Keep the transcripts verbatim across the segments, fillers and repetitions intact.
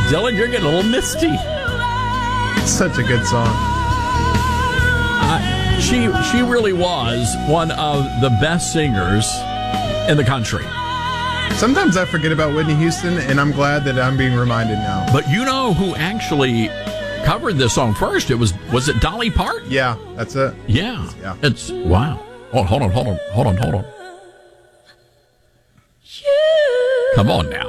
Dylan, you're getting a little misty. Such a good song. Uh, she she really was one of the best singers in the country. Sometimes I forget about Whitney Houston, and I'm glad that I'm being reminded now. But you know who actually covered this song first? It was was it Dolly Parton? Yeah, that's it. Yeah. Yeah. It's wow. Hold, hold on, hold on, hold on, hold on. Come on now.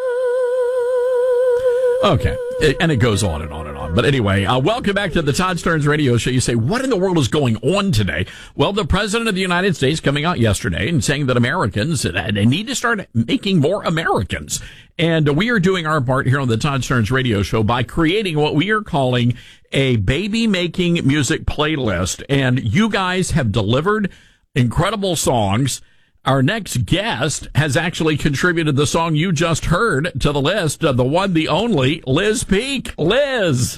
Okay. And it goes on and on and on. But anyway, uh, welcome back to the Todd Stearns Radio Show. You say, what in the world is going on today? Well, the President of the United States coming out yesterday and saying that Americans, uh, they need to start making more Americans. And we are doing our part here on the Todd Stearns Radio Show by creating what we are calling a baby-making music playlist. And you guys have delivered incredible songs. Our next guest has actually contributed the song you just heard to the list, uh, the one, the only, Liz Peek. Liz.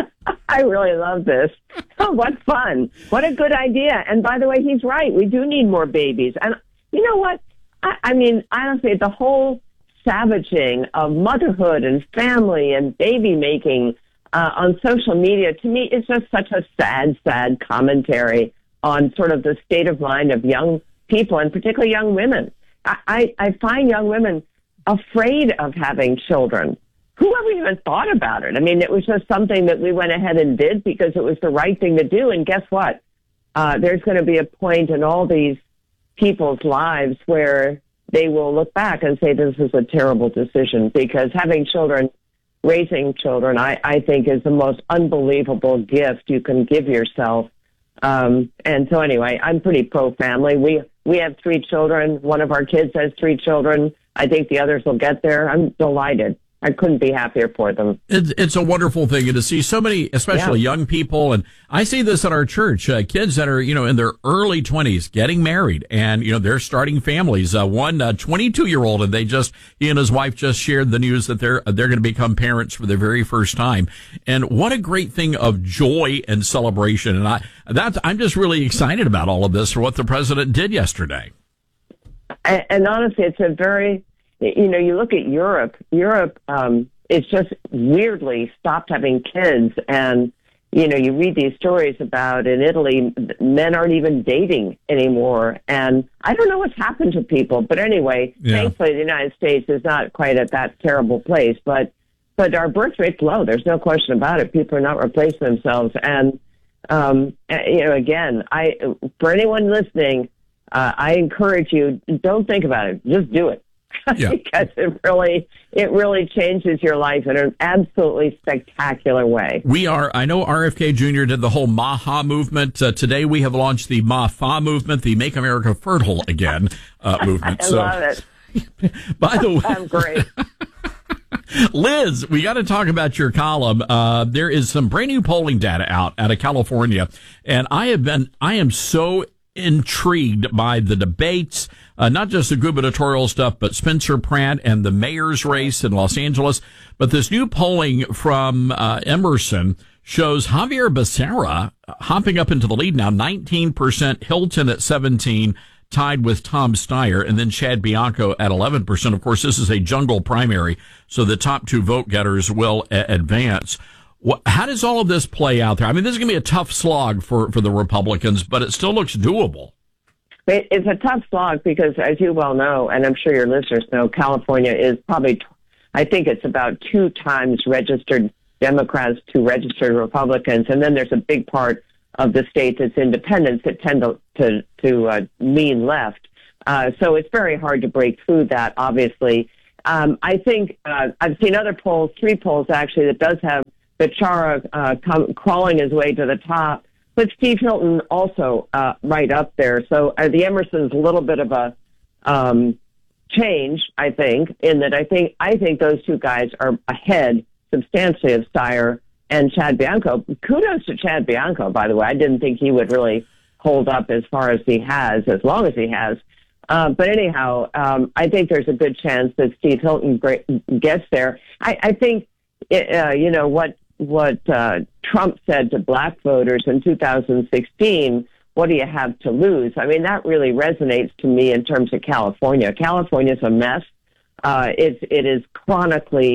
I really love this. Oh, what fun. What a good idea. And by the way, he's right. We do need more babies. And you know what? I, I mean, honestly, the whole savaging of motherhood and family and baby making uh, on social media, to me, is just such a sad, sad commentary on sort of the state of mind of young people, and particularly young women. I, I, I find young women afraid of having children. Whoever even thought about it? I mean, it was just something that we went ahead and did because it was the right thing to do. And guess what? Uh, there's going to be a point in all these people's lives where they will look back and say, this is a terrible decision, because having children, raising children, I, I think is the most unbelievable gift you can give yourself. Um, and so anyway, I'm pretty pro-family. We we have three children. One of our kids has three children. I think the others will get there. I'm delighted. I couldn't be happier for them. It's, it's a wonderful thing to see so many, especially yeah. young people. And I see this at our church, uh, kids that are, you know, in their early twenties getting married, and, you know, they're starting families. Uh, one uh, twenty-two year old, and they just, he and his wife just shared the news that they're, they're going to become parents for the very first time. And what a great thing of joy and celebration. And I, that's, I'm just really excited about all of this for what the president did yesterday. And, and honestly, it's a very, you know, you look at Europe, Europe, um, it's just weirdly stopped having kids. And, you know, you read these stories about in Italy, men aren't even dating anymore. And I don't know what's happened to people. But anyway, yeah. thankfully, the United States is not quite at that terrible place. But, but our birth rate's low. There's no question about it. People are not replacing themselves. And, um, you know, again, I, for anyone listening, uh, I encourage you, don't think about it. Just do it. Yeah. Because it really, it really changes your life in an absolutely spectacular way. We are, I know R F K Junior did the whole MAHA movement. Uh, today we have launched the MAFA movement, the Make America Fertile Again uh, movement. I so, love it. By the way, I'm great. Liz, we got to talk about your column. Uh, there is some brand new polling data out out of California, and I have been, I am so intrigued by the debates, uh, not just the gubernatorial stuff, but Spencer Pratt and the mayor's race in Los Angeles. But this new polling from uh, Emerson shows Javier Becerra hopping up into the lead now, nineteen percent, Hilton at seventeen, tied with Tom Steyer, and then Chad Bianco at eleven percent. Of course, this is a jungle primary, so the top two vote getters will a- advance. How does all of this play out there? I mean, this is going to be a tough slog for, for the Republicans, but it still looks doable. It's a tough slog because, as you well know, and I'm sure your listeners know, California is probably, I think it's about two times registered Democrats to registered Republicans, and then there's a big part of the state that's independents that tend to, to, to uh, lean left. Uh, so it's very hard to break through that, obviously. Um, I think uh, I've seen other polls, three polls actually, that does have Bechara uh, come, crawling his way to the top, but Steve Hilton also uh, right up there. So uh, the Emerson's a little bit of a um, change, I think, in that I think I think those two guys are ahead substantially of Steyer and Chad Bianco. Kudos to Chad Bianco, by the way. I didn't think he would really hold up as far as he has, as long as he has. Uh, but anyhow, um, I think there's a good chance that Steve Hilton gets there. I, I think, it, uh, you know, what what uh, Trump said to black voters in two thousand sixteen, what do you have to lose? I mean, that really resonates to me in terms of California. California's a mess. Uh, it's, it is chronically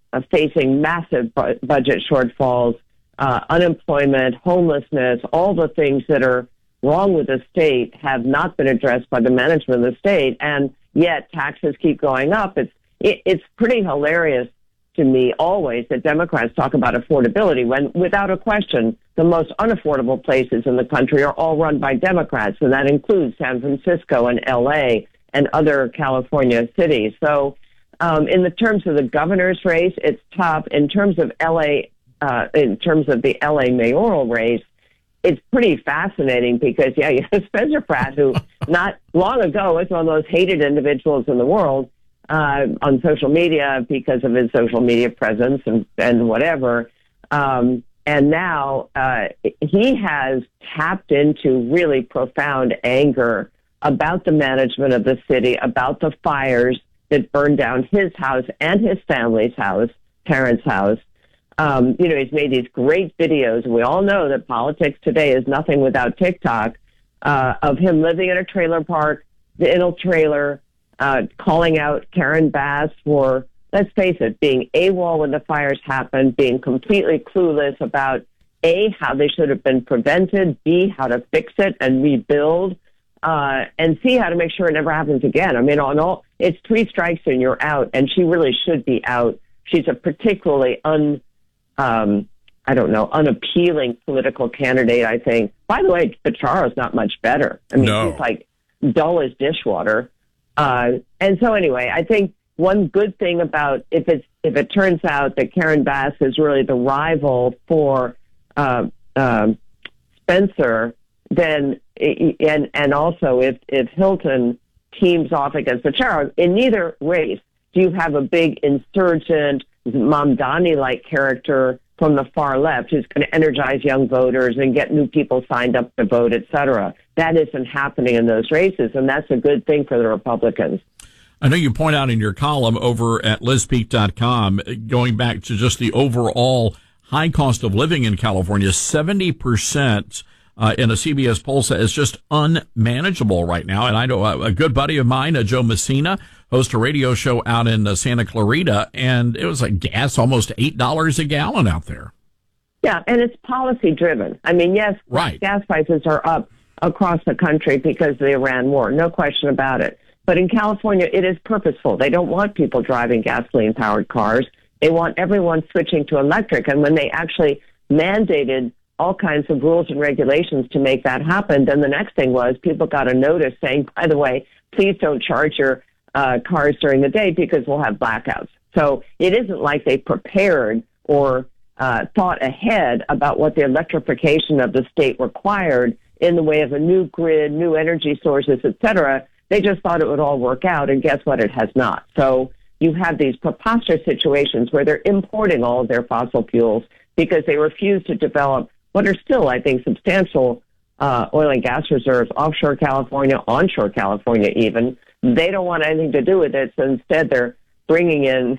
uh, facing massive bu- budget shortfalls, uh, unemployment, homelessness, all the things that are wrong with the state have not been addressed by the management of the state, and yet taxes keep going up. It's it, it's pretty hilarious to me always that Democrats talk about affordability when, without a question, the most unaffordable places in the country are all run by Democrats, and that includes San Francisco and L A and other California cities. So um, in the terms of the governor's race, it's tough. In terms of L A, uh, in terms of the L A mayoral race, it's pretty fascinating because, yeah, you have Spencer Pratt, who not long ago was one of the most hated individuals in the world uh, on social media because of his social media presence and, and whatever. Um, and now uh, he has tapped into really profound anger about the management of the city, about the fires that burned down his house and his family's house, parents' house. Um, you know, he's made these great videos. We all know that politics today is nothing without TikTok, uh, of him living in a trailer park, in a trailer, uh, calling out Karen Bass for, let's face it, being AWOL when the fires happened, being completely clueless about, A, how they should have been prevented, B, how to fix it and rebuild, uh, and C, how to make sure it never happens again. I mean, on all, it's three strikes and you're out, and she really should be out. She's a particularly un... Um, I don't know, unappealing political candidate, I think. By the way, Becharo's not much better. I mean, no. He's like dull as dishwater. Uh, and so anyway, I think one good thing about if it's, if it turns out that Karen Bass is really the rival for, uh, um, Spencer, then, and, and also if, if Hilton teams off against Becharo, in neither race do you have a big insurgent, Mamdani-like character from the far left who's going to energize young voters and get new people signed up to vote, et cetera. That isn't happening in those races, and that's a good thing for the Republicans. I know you point out in your column over at liz peek dot com, going back to just the overall high cost of living in California, seventy percent uh, in a C B S poll says it's just unmanageable right now. And I know a, a good buddy of mine, uh, Joe Messina, hosts a radio show out in uh, Santa Clarita, and it was like gas almost eight dollars a gallon out there. Yeah, and it's policy driven. I mean, yes, right. Gas prices are up across the country because of the Iran war, no question about it. But in California, it is purposeful. They don't want people driving gasoline-powered cars. They want everyone switching to electric. And when they actually mandated all kinds of rules and regulations to make that happen, then the next thing was people got a notice saying, by the way, please don't charge your uh, cars during the day because we'll have blackouts. So it isn't like they prepared or uh, thought ahead about what the electrification of the state required in the way of a new grid, new energy sources, et cetera. They just thought it would all work out, and guess what? It has not. So you have these preposterous situations where they're importing all of their fossil fuels because they refuse to develop what are still, I think, substantial uh, oil and gas reserves offshore California, onshore California even. They don't want anything to do with it, so instead they're bringing in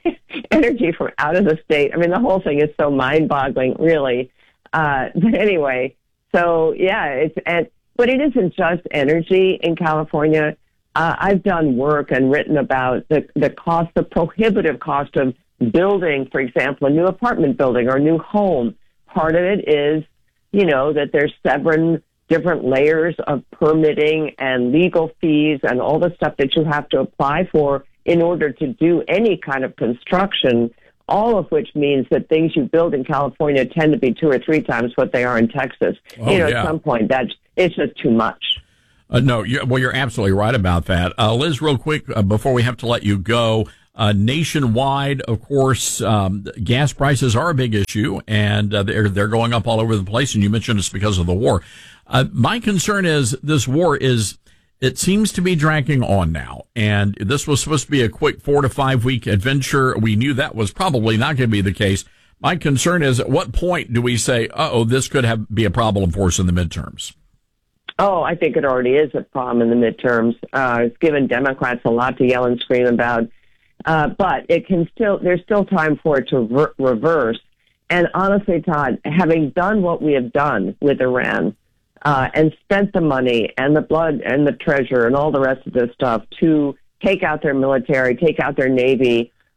energy from out of the state. I mean, the whole thing is so mind-boggling, really. Uh, but anyway, so yeah, it's and but it isn't just energy in California. Uh, I've done work and written about the the cost, the prohibitive cost of building, for example, a new apartment building or a new home. Part of it is, you know, that there's seven different layers of permitting and legal fees and all the stuff that you have to apply for in order to do any kind of construction, all of which means that things you build in California tend to be two or three times what they are in Texas. Oh, you know, yeah. At some point, that's, it's just too much. Uh, no, you're, well, you're absolutely right about that. Uh, Liz, real quick, uh, before we have to let you go, uh, nationwide, of course, um, gas prices are a big issue, and uh, they're, they're going up all over the place, and you mentioned it's because of the war. Uh, my concern is this war is, it seems to be dragging on now, and this was supposed to be a quick four to five week adventure. We knew that was probably not going to be the case. My concern is, at what point do we say, uh-oh, this could have be a problem for us in the midterms? Oh, I think it already is a problem in the midterms. Uh, it's given Democrats a lot to yell and scream about. Uh, but it can still, there's still time for it to ver- reverse. And honestly, Todd, having done what we have done with Iran, uh, and spent the money and the blood and the treasure and all the rest of this stuff to take out their military, take out their Navy,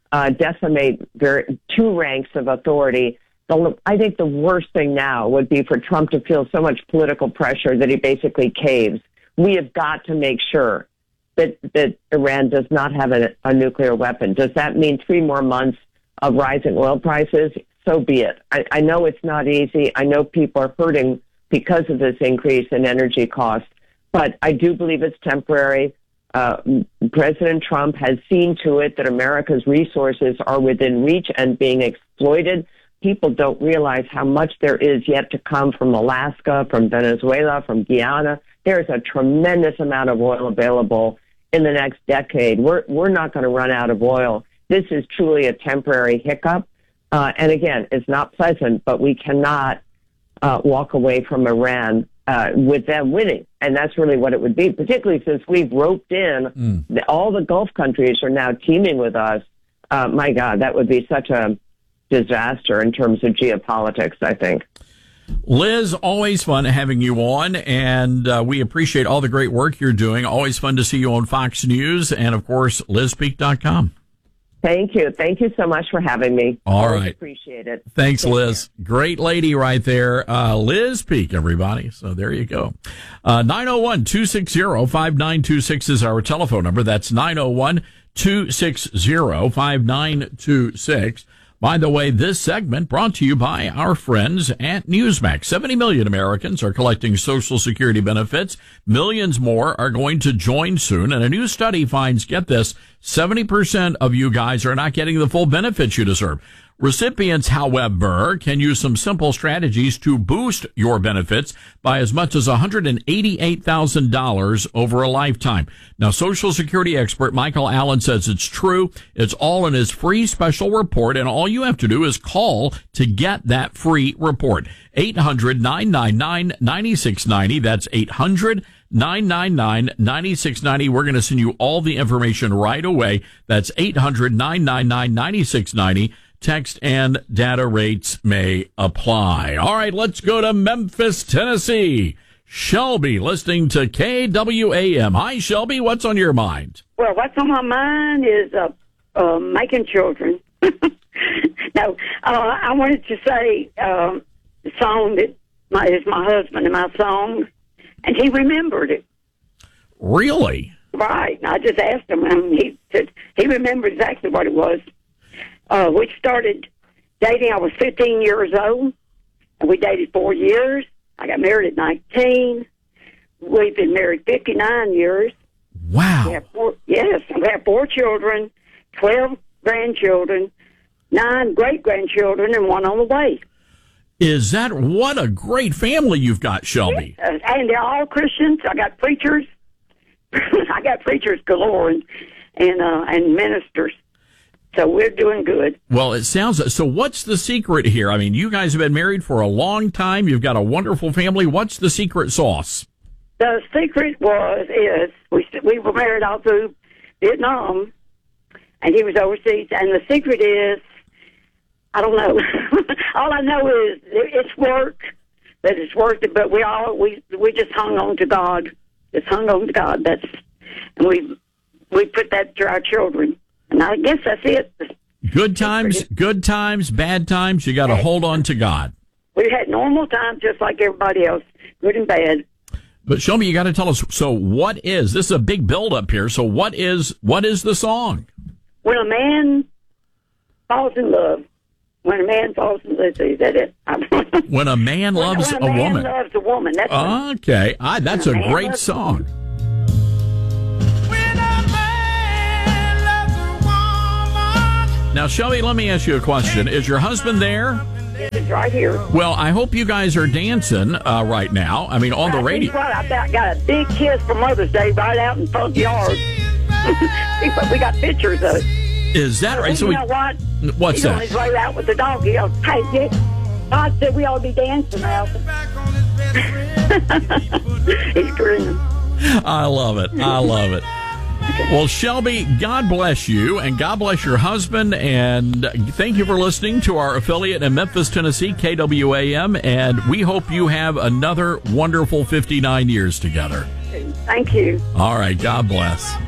uh, decimate very, two ranks of authority. The, I think the worst thing now would be for Trump to feel so much political pressure that he basically caves. We have got to make sure that, that Iran does not have a, a nuclear weapon. Does that mean three more months of rising oil prices? So be it. I, I know it's not easy. I know people are hurting because of this increase in energy costs, but I do believe it's temporary. Uh, President Trump has seen to it that America's resources are within reach and being exploited. People don't realize how much there is yet to come from Alaska, from Venezuela, from Guyana. There's a tremendous amount of oil available in the next decade. We're, we're not going to run out of oil. This is truly a temporary hiccup. Uh, and again, it's not pleasant, but we cannot uh, walk away from Iran uh, with them winning. And that's really what it would be, particularly since we've roped in mm. the, all the Gulf countries are now teaming with us. Uh, my God, that would be such a disaster in terms of geopolitics, I think. Liz, always fun having you on, and uh, we appreciate all the great work you're doing. Always fun to see you on Fox News and, of course, liz peek dot com. Thank you. Thank you so much for having me. All Always right. Appreciate it. Thanks, Take Liz. care. Great lady right there. Uh, Liz Peek, everybody. So there you go. Uh, nine oh one, two six zero, five nine two six is our telephone number. That's nine oh one, two six zero, five nine two six. By the way, this segment brought to you by our friends at Newsmax. seventy million Americans are collecting Social Security benefits. Millions more are going to join soon. And a new study finds, get this, seventy percent of you guys are not getting the full benefits you deserve. Recipients, however, can use some simple strategies to boost your benefits by as much as one hundred eighty-eight thousand dollars over a lifetime. Now, Social Security expert Michael Allen says it's true. It's all in his free special report, and all you have to do is call to get that free report. eight hundred, nine nine nine, nine six nine zero. That's eight hundred, nine nine nine, nine six nine zero. We're going to send you all the information right away. That's eight hundred, nine nine nine, nine six nine zero. Text and data rates may apply. All right, let's go to Memphis, Tennessee. Shelby, listening to K W A M. Hi, Shelby. What's on your mind? Well, what's on my mind is uh, uh, making children. no, uh, I wanted to say um, the song that my, is my husband and my song, and he remembered it. Really? Right. And I just asked him, and he said he remembered exactly what it was. Uh, we started dating. I was fifteen years old, and we dated four years. I got married at nineteen. We've been married fifty-nine years. Wow. We have four, yes, we have four children, twelve grandchildren, nine great-grandchildren, and one on the way. Is that, what a great family you've got, Shelby. Uh, and they're all Christians. I got preachers. I got preachers galore and, and, uh, and ministers. So we're doing good. Well, it sounds, so what's the secret here? I mean, you guys have been married for a long time. You've got a wonderful family. What's the secret sauce? The secret was, is, we, we were married all through Vietnam, and he was overseas. And the secret is, I don't know. All I know is it's work, that it's worth it, but we all, we, we just hung on to God. Just hung on to God. That's, and we, we put that to our children. And I guess that's it. Good times, good times, bad times, you got to hold on to God. We had normal times just like everybody else, good and bad. But show me, you got to tell us, so what is, this is a big build up here, so what is, what is the song? When a man falls in love. When a man falls in love, is that it? When a man loves when, when a, a man woman. loves a woman. That's okay, I, that's a, a great loves, song. Now, Shelby, let me ask you a question. Is your husband there? It's right here. Well, I hope you guys are dancing uh, right now. I mean, on the radio. Right, I about got a big kiss for Mother's Day right out in front of the yard. We got pictures of it. Is that right? So we, you know what? What's He's that? on his way out with the dog. He goes, hey, Dick, God said we ought to be dancing now. He's grinning. I love it. I love it. Well, Shelby, God bless you, and God bless your husband, and thank you for listening to our affiliate in Memphis, Tennessee, K W A M, and we hope you have another wonderful fifty-nine years together. Thank you. All right, God bless.